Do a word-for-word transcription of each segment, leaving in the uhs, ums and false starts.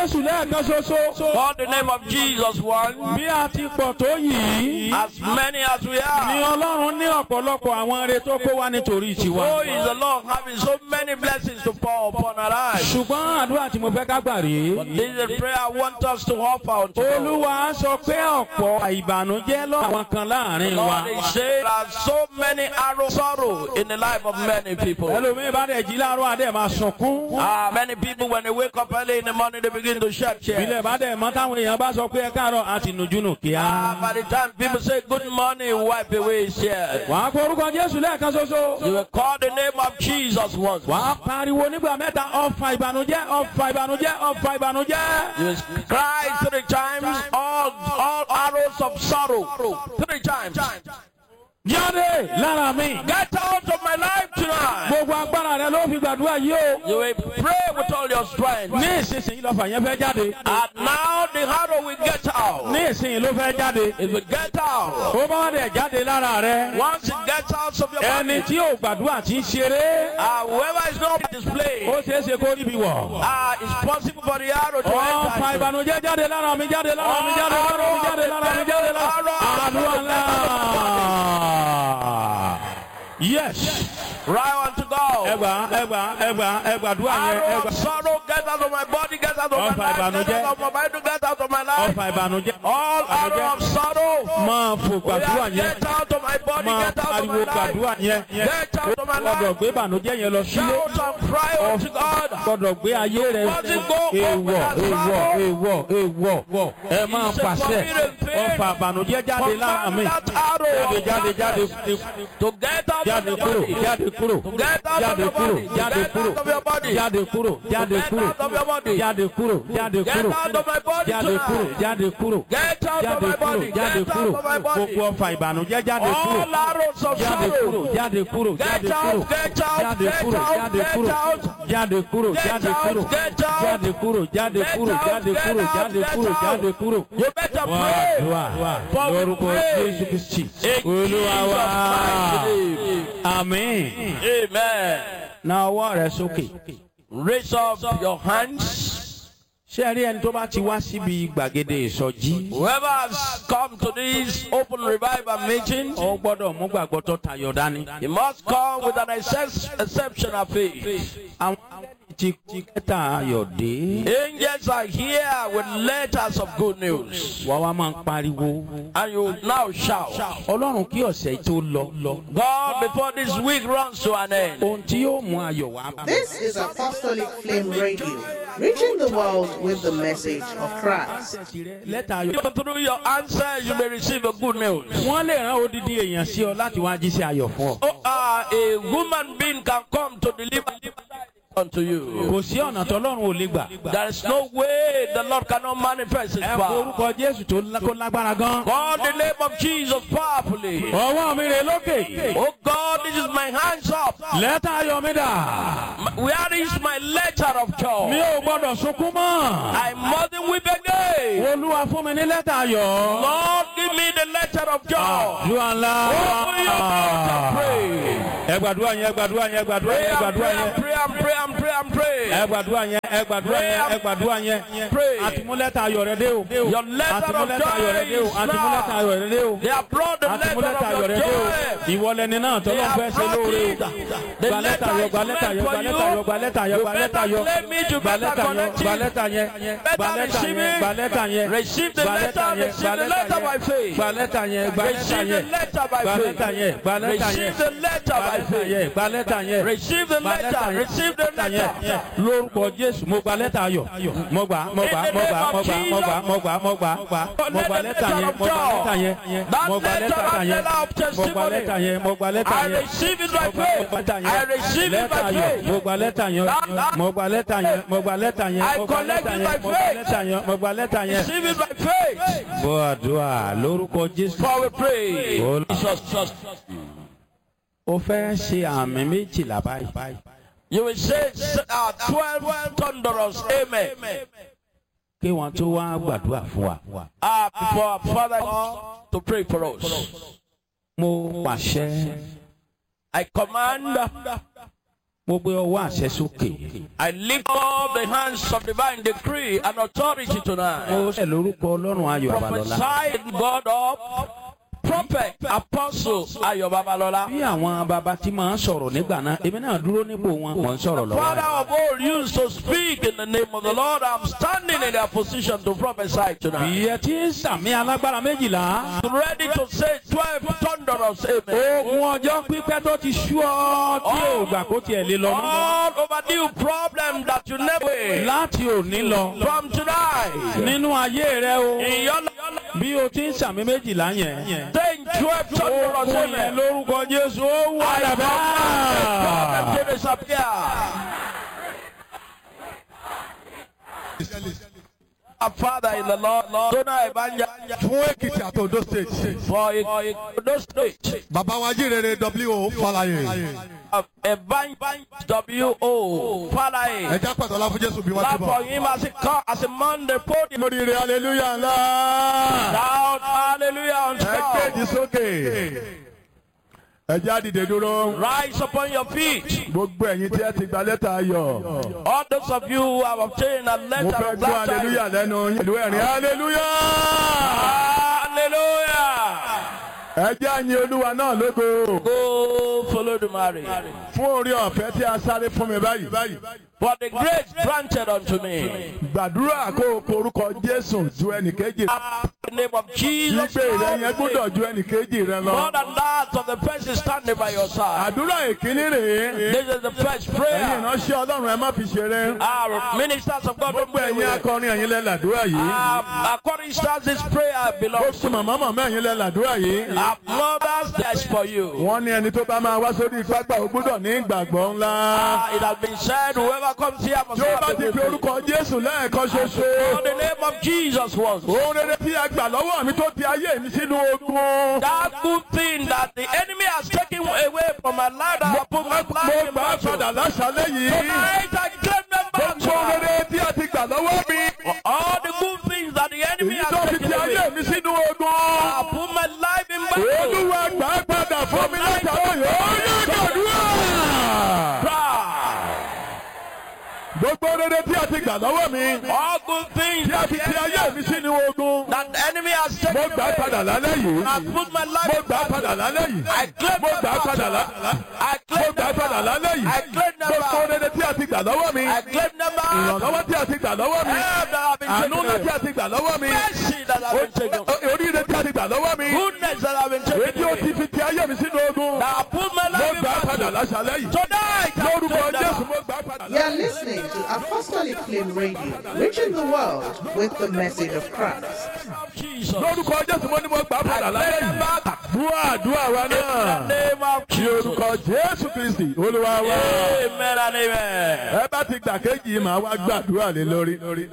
Call the name of Jesus once. As many as we are. Oh, is the Lord having so many blessings to pour upon our lives. But this is the prayer I want us to offer unto God. Lord, they say there are so many arrows sorrow in the life of many people. Ah, many people when they wake up early in the morning they begin to shed tears. Ah, by the time people say good morning, wipe away his tears. You will call the name of Jesus once. You will cry three times, all, all arrows of sorrow, three times. Get out of my life tonight. You will pray with all your strength. And now the arrow will get out. It will get out. Once it gets out of your body, uh, whoever is not displayed, uh, it's possible for the arrow to enter. Yes. Right on to go. Eba, eba, eba, eba, arrow of sorrow, get out of my body, get out of my life, get out of my mind, get out of my life. All arrow of sorrow, get out of my body, get out of my life, get out of my life. Shout and cry unto God. Must it go over that arrow to get out of the body. To get out of your body. Get out of your body. Get out of your body. Get out of my body. Get out of my body. Get out of my body. All arrows of sorrow. Get out, get out, get out, get out, get out. Get out, get out. You better pray. For we pray. Amen. Amen. Now what is okay? Raise up your hands. Whoever has come to this open revival meeting, he must come with an exceptional faith. Angels are here with letters of good news. And you now shout, God, before this week runs to an end. This is Apostolic Flame Radio, reaching the world with the message of Christ. Through your answer, you may receive a good news. Oh, uh, a woman being can come to deliver unto you. There is no way the Lord cannot manifest his power. Call the name of Jesus powerfully. Oh God, this is my hands up. Where is my letter of joy? I mustn't weep again. Lord, give me the letter of joy. Open your mouth and pray. Pray and pray and pray and pray. And pray and pray. Pray. Your letter of joy is now. They have brought the letter of your joy. They have brought it. The letter is meant for you. You better let me to better connect it. Better receive it. Receive the letter. Receive the letter by faith. Receive the letter by faith. Receive the letter by faith. Receive the letter. Receive the letter. Lórúkọ Jésù mo gba lẹ́tà ayọ̀ mo gbà mo gbà mo gbà mo gbà mo gbà mo gbà mo gbà mo gbà lẹ́tà yẹn mo gbà lẹ́tà yẹn mo gbà lẹ́tà yẹn mo gbà lẹ́tà yẹn mo gbà lẹ́tà yẹn lẹ́tà ayọ̀ mo gbà lẹ́tà yẹn mo gbà lẹ́tà yẹn mo gbà lẹ́tà yẹn mo gbà lẹ́tà yẹn mo gbà lẹ́tà yẹn mo gbà lẹ́tà yẹn. Bọ́ àdúrà lórúkọ Jésù. O fẹ́ ṣe àmì méjìlá báyìí. You will say uh, twelve thunderous amen. Kí wọ́n tó wá gbàdúrà fún wa. Ah, before our Father to pray for us. Mo pàṣẹ. I command. Mo gbé ọwọ́ àṣẹ sókè. I lift up the hands of divine decree and authority tonight. Mo ṣe lórúkọ Ọlọ́run Ayọ̀ Babalọ́lá. Prophesy God up. Prophet, apostle Ayọ̀ Babalọ́lá. Bí àwọn bàbá tí máa ń sọ̀rọ̀ nígbà náà, èmi náà dúró nípò wọn, wọ́n ń sọ̀rọ̀ lọ́wọ́. Father of all used to speak in the name of the Lord. I'm standing in their position to prophesy tonight. Ìyẹn tí ń sàmì alágbára méjìlá. Ready to say twelve thunderous amen. Ogun ọjọ́ pípẹ́ tó ti sú ọ tí ò gbà kó tiẹ̀ lé lọ. All overdue problem that you never. Láti òní lọ. From tonight. Nínú ayé rẹ o. In your Bí o ti ń sàmì méjìlá yẹn. saying twelve thunderous Ogun yẹn amen. lórúkọ Jésù ó wà I lábẹ́. problem to disappear. Our Father in the Lord, Lord, Dona Ebanja, fún Èkìtì àti Ondo state. for Ondo State, Bàbá wa jíire W O Fálàyé. Ebanja W O Falaye. Ẹja pàtó ọlá fún Jésù bí wọ́n Clap ti for bọ̀. him as he come, as a Monday podium. Oríire hallelujah ńlá. Shout hallelujah on Ẹgbẹ́jì top. sókè. Ẹja dìde dúró. Rise upon your feet. Gbogbo ẹ̀yin tí ẹ ti gba lẹ́tà ayọ̀. All those of you who have obtained a Mo letter fẹ́ of gbọ́ glad hallelujah tidings. lẹ́nu yín. Pẹ̀lú ẹ̀rín hallelujah. Hallelujah. Ẹja yin Olúwa náà lógo. Go follow the marriage. Fún orí ọ̀fẹ́ tí a sáré fún mi báyìí. For the grace granted unto me. Gbàdúrà kó o porúkọ Jésù ju ẹnìkejì. In the name of Jesus. Gbígbé rẹ yẹn gbọ́dọ̀ ju ẹnìkejì rẹ lọ. More than that of the person standing by your side. Àdúrà ìkíní rèé. This is the first Ẹ̀yin prayer. ìránṣẹ́ Ọlọ́run ẹ má fi ṣeré. Our ministers of God. Gbogbo ẹ̀yin akọrin ẹ̀yin lẹ làdúrà yìí. Our according to this prayer belongs Gbogbo to màmá màmá ẹ̀yin lẹ làdúrà yìí. our mothers. That's for you. Wọ́n ní ẹni tó bá máa wá sórí pápá ó gbọ́dọ̀ ní ìgbàgbọ́ ńlá. Ah, it has been said, whoever comes here must Tí ó have bá the ti fi faith. orúkọ Jésù lẹ́ẹ̀kan In ṣoṣo. the name of Jesus once. Ohun rere tí a gbà lọ́wọ́ mi tó ti ayé mi sínú ogun. That good thing that the enemy has taken away from my life, that I put my Mo life in gbà á battle. padà láṣálẹ́ yìí. Tonight I claim them back. Gbogbo ohun rere tí a ti gbà lọ́wọ́ mi. All the good things that the enemy Èyí tó has fi taken ti away, ayé mi sínú ogun. I put my life in battle. Olúwa gbà á padà fún mi látàrí yìí. Ó yẹ gbàdúrà. Gbogbo rere tí a ti gbà lọ́wọ́ mi. All good things Tí a that fi the ti enemy, ayé mi sínú ogun. that the enemy has Mo taken gbà á padà away, lálẹ́ yìí. I put my life Mo in gbà á padà battle. lálẹ́ yìí. I claim Mo them gbà á padà back. lálẹ́ I Mo claim gbà á them padà back. lálẹ́ yìí. I claim them Gbogbo back. rere tí a ti gbà lọ́wọ́ mi. I claim them back. Ìrànlọ́wọ́ tí a ti gbà lọ́wọ́ mi. Help that have been Àánú taken ńlá tí away. a ti gbà lọ́wọ́ mi. Mercy that have been taken away. Oríire tí a ti gbà lọ́wọ́ mi. Goodness that have been Èyí taken tí ó ti away. fi ti ayé mi sínú ogun. That I put my Mo life in gbà á padà battle. láṣálẹ́ yìí. Tonight I Lórúkọ claim them Jésù back. mo gbà á padà. You are listening to Apostolic Flame Radio, reaching the world with the message of Christ. Jesus. Lórúkọ Jésù mo ní mo gbà á padà I lálẹ́ claim them yìí. back. Àdúrà àdúrà wa In the náà. name of Ní Jesus. orúkọ Jésù Kristi Olúwa wa. Amen and amen. Ẹ bá ti gbà kéjì màá wá gbàdúrà lé lórí.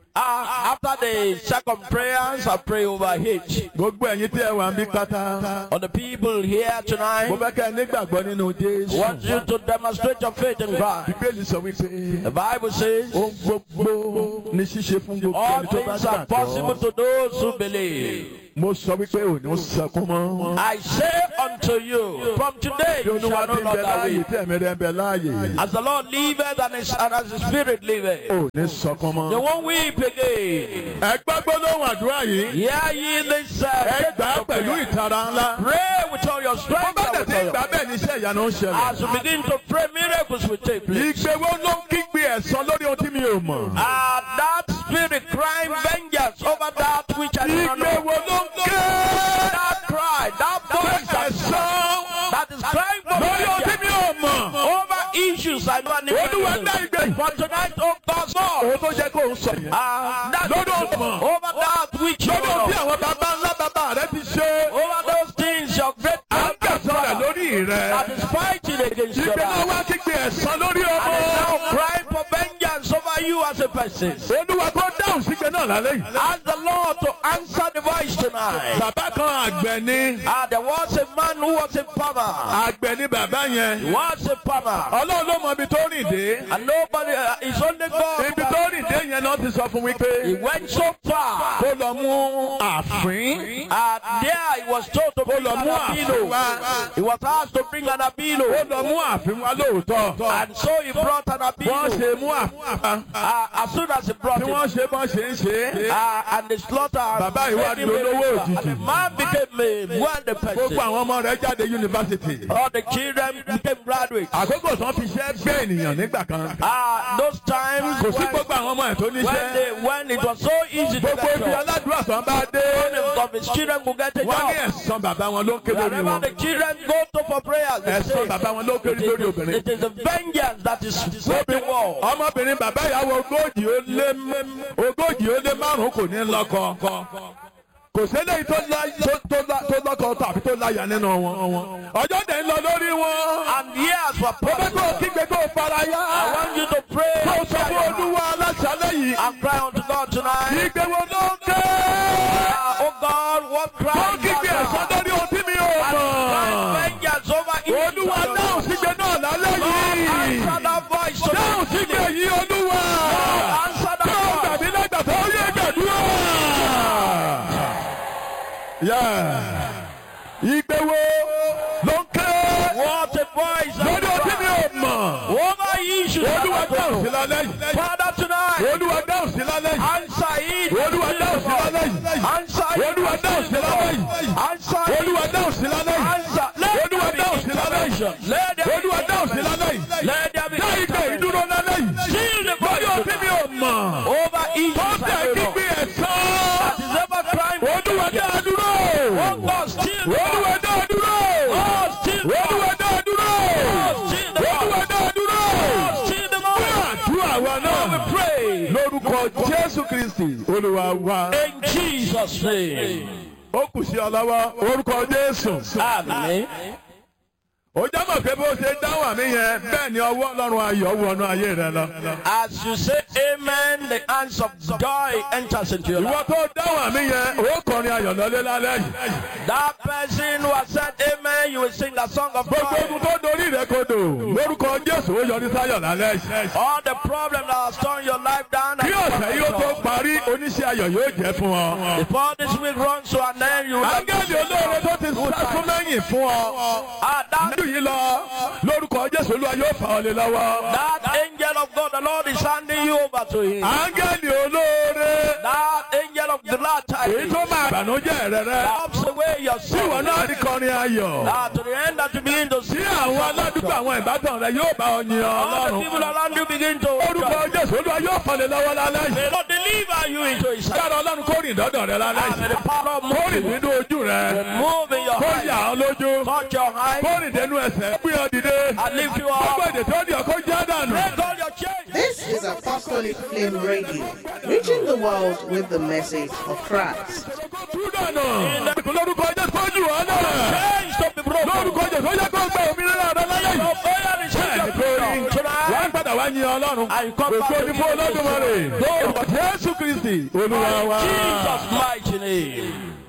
Uh, after the second prayers, I pray over H. Gbogbo ẹ̀yin tí ẹ wà ń bí pátá. On the people here Mo tonight, fẹ́ kẹ́ ẹ nígbàgbọ́ nínú Jésù. want you to demonstrate your faith in Christ. Bíbélì sọ wípé The Bible says, ohun gbogbo ní ṣíṣe fún gbogbo all ẹni tó bá things are possible gbàgbọ́. to those who believe. Mo sọ wípé ò ní sọkún mọ́. I say unto you, from today Bí you Olúwa shall ti no ń bẹ longer láàyè weep. tí ẹ̀mí rẹ̀ ń bẹ láàyè. As the Lord liveth and, his, and as His Spirit liveth, Ò ní sọkún you mọ́. won't weep again. Ẹ gbọ́ gbólóhùn àdúrà yìí. Hear ye this uh, Ẹ gbà á pẹ̀lú ìtara ńlá. pray with all your Wọ́n strength bá and tẹ̀ with tí all your ìgbà bẹ́ẹ̀ ní iṣẹ́ ìyanu ń ṣẹlẹ̀. as you begin to pray, miracles will take place. Ìgbéwó ló ń kígbe ẹ̀san lórí ohun tí mi ò mọ̀. Ah, that spirit crying vengeance over that which I do not know. Ìgbéwó ló ń ké. That cry, that voice that, Ẹ̀san that is crying for lórí ohun tí mi vengeance ò mọ̀. over issues I don't Olúwa dá know. ìgbé. For tonight, oh God, God, Òun tó jẹ́ kó ń sọ yẹn. ah, that Lórí ohun mọ̀. over that which you Lórí ohun tí know, àwọn bàbá ńlá bàbá rẹ ti ṣe. over those things your great À ń kẹsàn rẹ̀ lórí that rẹ̀. is fighting against your Ìgbé náà life. wá kígbe ẹ̀san lórí And is now ọmọ. crying for vengeance over you as a person. Olúwa kó dá dáhùn sí pé náà lálẹ́ yìí. Ask the Lord to answer the voice tonight. Bàbá kan àgbẹ̀ ni. Ah, there was a man who was a farmer. Àgbẹ̀ ni bàbá yẹn. He was a farmer. Ọlọ́run ló mọ ibi tó rìn dé. And nobody, uh, it's only God. Ibi tó rìn dé yẹn náà ti sọ fún mi pé. He went so far. Kó lọ mú àfín. And there he was told to bring an abilo. He was asked to bring an abilo. Kó lọ mú àfín wá lóòótọ́. And so he brought an abilo. Wọ́n ṣe mú àfín. Uh, as soon as he brought Tí it, wọ́n ṣe bọ́n ṣe ń ṣe. uh, and the slaughter, Bàbá ìwà di olówó òjijì. and the man became a wealthy person. Gbogbo àwọn ọmọ rẹ̀ jáde yunifásitì. All the children became graduates. Àkókò tán fi ṣẹ́ gbé ènìyàn nígbà kan. Ah, those times Kò sí when, gbogbo àwọn ọmọ ẹ̀ tó when, níṣẹ́. they, when it was so easy to Gbogbo get ibi jobs, aládùúrà tán bá dé. one of his children could get a Wọ́n ní job. ẹ̀san bàbá wọn ló ń ké lórí Wherever wọn. the children go to for prayers, they Ẹ̀san say, bàbá wọn ló ń ké it lórí is, obìnrin. it is a vengeance that is sweeping war. Ọmọbìnrin bàbá ìyàwó ogójì ó lé ogójì ó lé márùn-ún kò ní lọ́kọ. Kò sẹ́lẹ̀ tó lọ́kọ tàbí tó láyà nínú wọn. Ọjọ́ dẹ̀ ń lọ lórí wọn. And years were Ó fẹ́ passed. kó kígbe kó fara yá. I want you to pray Kó sọ fún Olúwa aláṣálẹ̀ yìí. and cry unto God tonight. Ìgbé wo ló ń ké? Ah, oh God, what Kó cry is kígbe ẹ̀san that? lórí ohun tí mi ò And mọ̀. cry vengeance over evil. Olúwa dáhùn sígbe náà lálẹ́ yìí. Answer that voice Dáhùn sígbe tonight. yìí Olúwa. Answer that Dáhùn voice. tàbí lẹ́gbàá tó yẹ gbàdúrà. Ìgbé wo ló ń ké? What a voice. Lórí ohun tí mi ò mọ̀. Over issues. Olúwa dáhùn sí lálẹ́ yìí. Father tonight. Olúwa dáhùn sí lálẹ́ yìí. Answer it. Olúwa dáhùn sí lálẹ́ yìí. Answer it. Olúwa dáhùn sí lálẹ́ yìí. Answer it. Olúwa dáhùn sí lálẹ́ yìí. Answer. Let Olúwa there be dáhùn sí lálẹ́ yìí. intervention. Let there be Olúwa dáhùn sí lálẹ́ yìí. Let there be Dá ìgbé intervention. ìdúró lálẹ́ yìí. Seal the Lórí ohun tí mi ò mọ̀. over Tó issues. tẹ̀ kígbe ẹ̀san. That is ever crime. Olúwa dá a dúró. Oh God, still the Olúwa dá a dúró. Oh, still the Olúwa dá a dúró. still the Olúwa dá a dúró. still the Àdúrà wa náà. we pray Lórúkọ Jésù Kristì Olúwa wa. in Jesus' name. Ó kù sí ọ lọ́wọ́ orúkọ Jésù. Amen. Ó jẹ́ mọ̀ pé bó ṣe dáhùn àmì yẹn bẹ́ẹ̀ ni ọwọ́ Ọlọ́run ayọ̀ wọnú ayé rẹ lọ. As you say amen, the hands of joy enters into your Ìwọ life. tó dáhùn àmì yẹn ó kọrin ayọ̀ lọ́lé lálẹ́ yìí. That person who has said amen, you will sing the song of Gbogbo joy. ogun tó dorí rẹ kodò lórúkọ Jésù ó yọrí sáyọ̀ lálẹ́ yìí. All the problems that have torn your life down. Kí ọ̀sẹ̀ yìí ó tó parí oníṣẹ́ ayọ̀ yóò jẹ́ fún ọ. Before this week runs to an end, you will have Áńgẹ́lì olóore tó ti sásún mẹ́yìn fún ọ. Ah, that, Nínú yìí lọ lórúkọ Jésù Olúwa yóò fà ọ́ lé lọ́wọ́. that angel of God, the Lord is handing you over to him. Áńgẹ́lì olóore That angel of the Lord èyí tó máa bànújẹ́ rẹ rẹ. helps away your Tí ìwọ sin. náà rí kọrin ayọ̀. Ah, to the end that you begin to Tí see àwọn aládùúgbò àwọn ìbátan rẹ yóò bá ọ yin all the Ọlọ́run. people around you begin to Orúkọ Jésù Olúwa yóò fà lé lọ́wọ́ lálẹ́ yìí. May God deliver you into his hand. Kára Ọlọ́run kó rìn dọ́dọ̀ rẹ lálẹ́ And may yìí. the power of Kó rìn moving, nínú ojú rẹ. move in your Kó yà eyes, ọ́ lójú. touch your eyes, Kó rìn dénú ẹsẹ̀. Gbé ọ dìde. and lift you Gbogbo up. èdè tó di ọkọ jẹ́ dànù. Break all your chains. This is Apostolic Flame Radio, reaching the world with the message of Christ. Tú dànù. Lórúkọ Jésù kó jù ọ́ náà. Chains to be broken. Lórúkọ Jésù ó yẹ kó gbẹ òmìnira rẹ lálẹ́ Your yìí. prayer is Bẹ́ẹ̀ni your kò rí. freedom Wà á tonight. padà wá yin Ọlọ́run. And you come back Ògo to ni fún Olódùmarè. Jesus. Jésù Kristì Olúwa wa. In Jesus' mighty name.